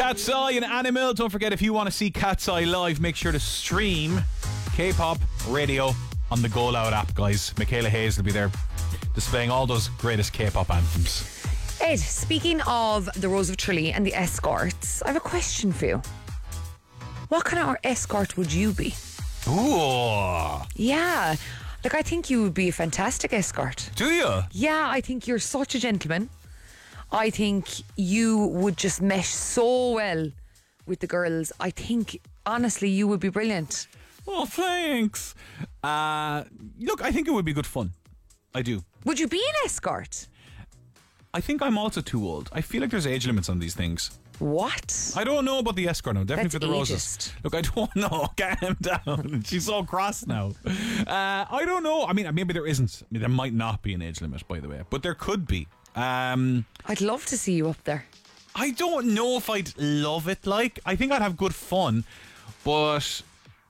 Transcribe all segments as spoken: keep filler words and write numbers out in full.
Cat's Eye and Animal. Don't forget, if you want to see Cat's Eye live, make sure to stream K-pop radio on the Go Loud app, guys. Michaela Hayes will be there displaying all those greatest K-pop anthems. Ed, speaking of the Rose of Tralee and the escorts, I have a question for you. What kind of escort would you be? Ooh. Yeah. Like, I think you would be a fantastic escort. Do you? Yeah, I think you're such a gentleman. I think you would just mesh so well with the girls. I think, honestly, you would be brilliant. Oh, thanks. Uh, look, I think it would be good fun. I do. Would you be an escort? I think I'm also too old. I feel like there's age limits on these things. What? I don't know about the escort now. Definitely That's for the roses. ageist. Look, I don't know. Calm down. She's so cross now. Uh, I don't know. I mean, maybe there isn't. I mean, there might not be an age limit, by the way, but there could be. Um, I'd love to see you up there. I don't know if I'd love it. Like, I think I'd have good fun, but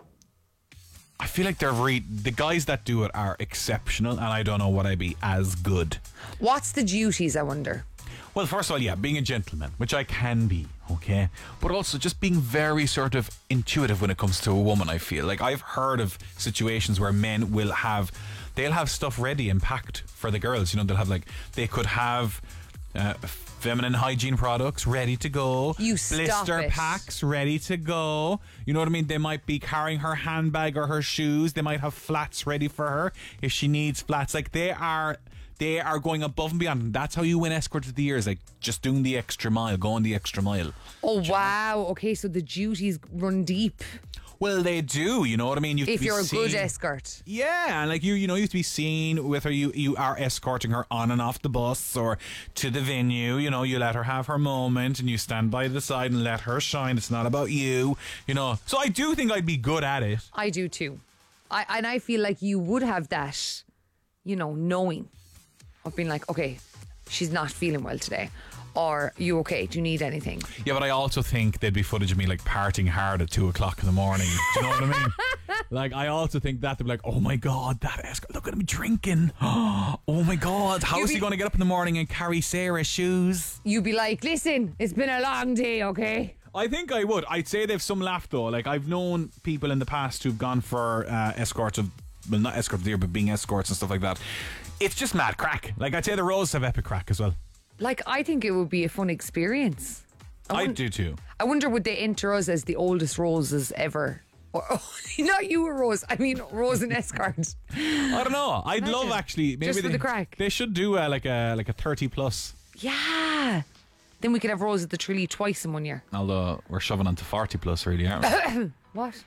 I feel like they're re- the guys that do it are exceptional, and I don't know what I'd be as good. What's the duties, I wonder? Well, first of all, yeah, being a gentleman, which I can be, okay? But also just being very sort of intuitive when it comes to a woman, I feel. Like, I've heard of situations where men will have, they'll have stuff ready and packed for the girls. You know, they'll have like, they could have uh, feminine hygiene products ready to go. You stop Blister it. packs ready to go. You know what I mean? They might be carrying her handbag or her shoes. They might have flats ready for her if she needs flats. Like, they are... They are going above and beyond. And that's how you win escorts of the year, is like just doing the extra mile, going the extra mile. Oh, wow. Okay, so the duties run deep. Well, they do, you know what I mean? You have If to be you're a seen. good escort. Yeah, and like you, you know, you have to be seen with her. You, you are escorting her on and off the bus or to the venue. You know, you let her have her moment and you stand by the side and let her shine. It's not about you, you know. So I do think I'd be good at it. I do too. I And I feel like you would have that, you know, knowing of being like, okay, she's not feeling well today. Or, you okay? Do you need anything? Yeah, but I also think there'd be footage of me like partying hard at two o'clock in the morning. Do you know what I mean? Like, I also think that they'd be like, oh my God, that escort, look at him drinking. Oh my God, how You'd is he be- going to get up in the morning and carry Sarah's shoes? You'd be like, listen, it's been a long day, okay? I think I would. I'd say they've some laugh though. Like, I've known people in the past who've gone for uh, escorts of, well, not escorts of the year, but being escorts and stuff like that. It's just mad crack. Like, I'd say the Roses have epic crack as well. Like, I think it would be a fun experience. I won- do too. I wonder, would they enter us as the oldest roses ever? Or, oh, not you, a rose. I mean, rose and escort. I don't know. I'd Imagine. love actually. Maybe Just for they, the crack. They should do uh, like a like a thirty plus. Yeah. Then we could have Rose at the Tralee twice in one year. Although we're shoving on to forty plus, really, aren't we? What?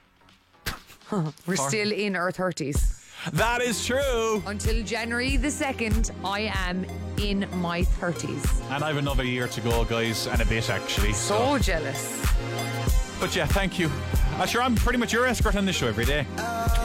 We're still in our thirties. That is true. Until January the second, I am in my thirties. And I have another year to go, guys, and a bit actually. So jealous. But yeah, thank you. Uh, sure, I'm pretty much your escort on this show every day.